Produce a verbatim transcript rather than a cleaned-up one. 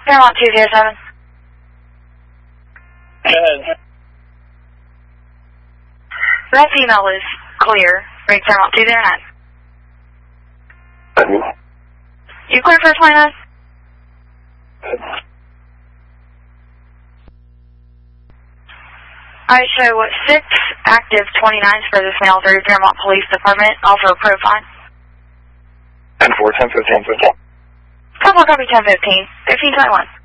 Paramount two zero seven. Good. That female is clear. Ring Paramount two zero nine. You clear for twenty-nine? I show what six active twenty-nines for this male through Paramount Police Department, also a profile. ten four, ten fifteen, fifteen. Couple copy ten fifteen, fifteen twenty-one.